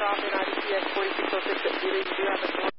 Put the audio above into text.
off in IDPX 4606 at Julie. You do have a